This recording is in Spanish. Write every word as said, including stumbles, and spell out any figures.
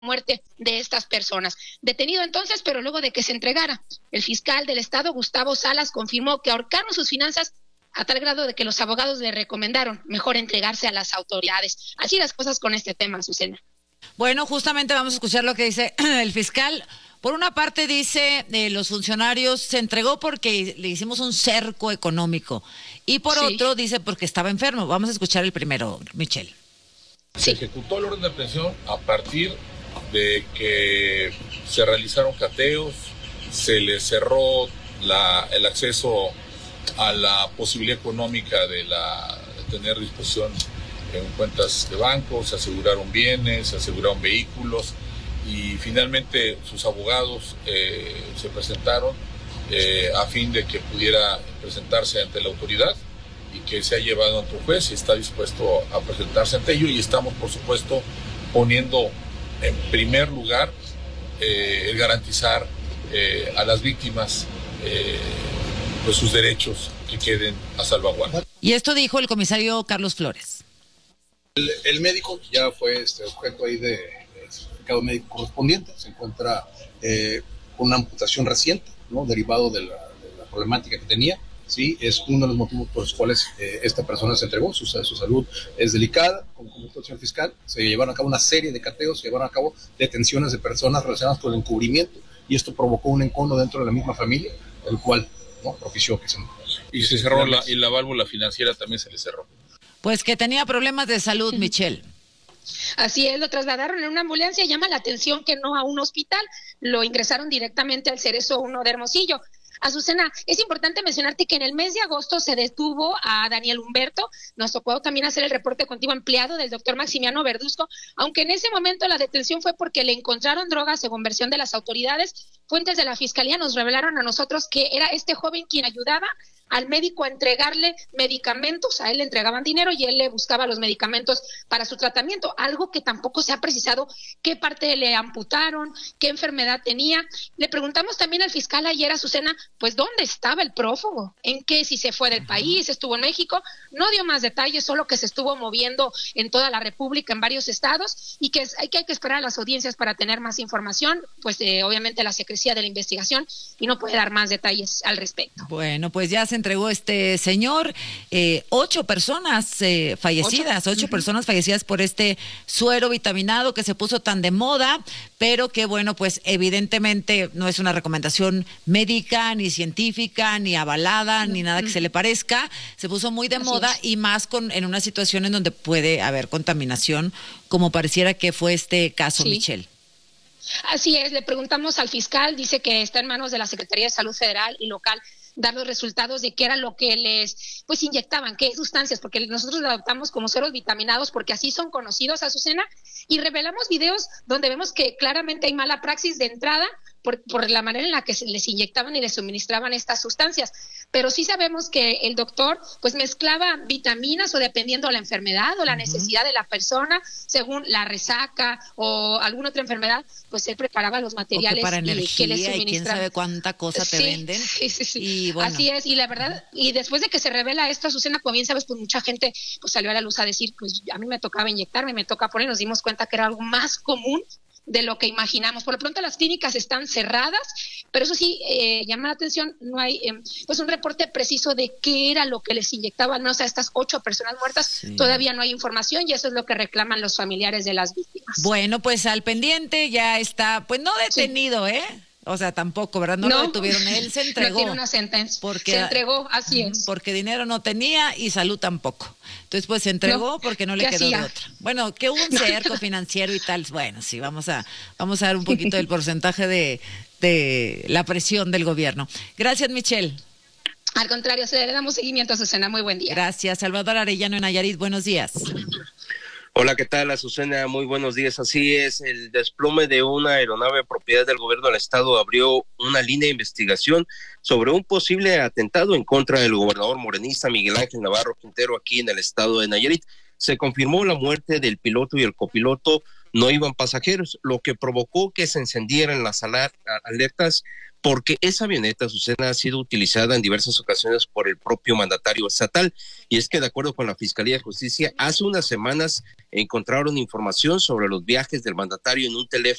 muerte de estas personas. Detenido entonces, pero luego de que se entregara, el fiscal del estado, Gustavo Salas, confirmó que ahorcaron sus finanzas a tal grado de que los abogados le recomendaron mejor entregarse a las autoridades. Así las cosas con este tema, Susana. Bueno, justamente vamos a escuchar lo que dice el fiscal. Por una parte dice, eh, los funcionarios se entregó porque le hicimos un cerco económico. Y por sí. otro dice porque estaba enfermo. Vamos a escuchar el primero, Michelle. Se sí. ejecutó el orden de aprehensión a partir de que se realizaron cateos, se le cerró la, el acceso a la posibilidad económica de, la, de tener disposición en cuentas de banco, se aseguraron bienes, se aseguraron vehículos y finalmente sus abogados eh, se presentaron eh, a fin de que pudiera presentarse ante la autoridad y que se ha llevado ante un juez y está dispuesto a presentarse ante ello, y estamos por supuesto poniendo en primer lugar eh, el garantizar eh, a las víctimas eh, pues sus derechos que queden a salvaguarda. Y esto dijo el comisario Carlos Flores. El, el médico ya fue este objeto ahí de, de certificado médico correspondiente, se encuentra eh, con una amputación reciente, ¿no? Derivado de la, de la problemática que tenía. Sí, es uno de los motivos por los cuales eh, esta persona se entregó. Su, su salud es delicada. Como comentó el señor fiscal, se llevaron a cabo una serie de cateos, se llevaron a cabo detenciones de personas relacionadas con el encubrimiento, y esto provocó un encono dentro de la misma familia, el cual no propició que se... Y se cerró la, y la válvula financiera también se le cerró. Pues que tenía problemas de salud, Michelle. Así es, lo trasladaron en una ambulancia. Llama la atención que no a un hospital, lo ingresaron directamente al Cerezo uno de Hermosillo. Azucena, es importante mencionarte que en el mes de agosto se detuvo a Daniel Humberto. Nos tocó también hacer el reporte contigo, empleado del doctor Maximiano Verduzco, aunque en ese momento la detención fue porque le encontraron drogas, según versión de las autoridades. Fuentes de la fiscalía nos revelaron a nosotros que era este joven quien ayudaba al médico a entregarle medicamentos. A él le entregaban dinero y él le buscaba los medicamentos para su tratamiento, algo que tampoco se ha precisado qué parte le amputaron, qué enfermedad tenía. Le preguntamos también al fiscal ayer, Azucena, pues dónde estaba el prófugo, en qué, si se fue del país, estuvo en México. No dio más detalles, solo que se estuvo moviendo en toda la República, en varios estados, y que hay que, hay que esperar a las audiencias para tener más información, pues eh, obviamente la secrecía de la investigación, y no puede dar más detalles al respecto. Bueno, pues ya se entregó este señor, eh, ocho personas eh, fallecidas, ocho, ocho uh-huh. personas fallecidas por este suero vitaminado que se puso tan de moda, pero que bueno, pues evidentemente no es una recomendación médica, ni científica, ni avalada, uh-huh. ni nada que se le parezca. Se puso muy de Así moda es. Y más con en una situación en donde puede haber contaminación, como pareciera que fue este caso, sí. Michelle. Así es, le preguntamos al fiscal, dice que está en manos de la Secretaría de Salud Federal y local dar los resultados de qué era lo que les pues inyectaban, qué sustancias, porque nosotros lo adoptamos como sueros vitaminados porque así son conocidos, Azucena, y revelamos videos donde vemos que claramente hay mala praxis de entrada por, por la manera en la que se les inyectaban y les suministraban estas sustancias, pero sí sabemos que el doctor pues mezclaba vitaminas o dependiendo de la enfermedad o la uh-huh. necesidad de la persona, según la resaca o alguna otra enfermedad, pues él preparaba los materiales para energía, y que les suministraban. Y quién sabe cuánta cosa te sí, venden. Sí, sí, sí. Y bueno. Así es, y la verdad, y después de que se revela esto, Azucena, como bien sabes, pues mucha gente pues salió a la luz a decir, pues a mí me tocaba inyectarme, me toca poner, nos dimos cuenta que era algo más común de lo que imaginamos. Por lo pronto las clínicas están cerradas, pero eso sí, eh, llama la atención, no hay eh, pues un reporte preciso de qué era lo que les inyectaban, ¿no? O sea, estas ocho personas muertas, sí. Todavía no hay información y eso es lo que reclaman los familiares de las víctimas. Bueno, pues al pendiente ya está, pues no detenido, sí. ¿eh? O sea, tampoco, ¿verdad? No, no lo detuvieron, él se entregó. No tiene una sentencia, porque, se entregó, así es. Porque dinero no tenía y salud tampoco. Entonces, pues se entregó no, porque no le quedó hacía? de otra. Bueno, que hubo un cerco financiero y tal, bueno, sí, vamos a vamos a dar un poquito del porcentaje de, de la presión del gobierno. Gracias, Michelle. Al contrario, se le damos seguimiento a Azucena, muy buen día. Gracias, Salvador Arellano en Nayarit, buenos días. Hola, ¿qué tal, Azucena? Muy buenos días. Así es, el desplome de una aeronave propiedad del gobierno del estado abrió una línea de investigación sobre un posible atentado en contra del gobernador morenista Miguel Ángel Navarro Quintero aquí en el estado de Nayarit. se confirmó la muerte del piloto y el copiloto. No iban pasajeros, lo que provocó que se encendieran las alertas, porque esa avioneta, Azucena, ha sido utilizada en diversas ocasiones por el propio mandatario estatal. Y es que, de acuerdo con la Fiscalía de Justicia, hace unas semanas encontraron información sobre los viajes del mandatario en un teléfono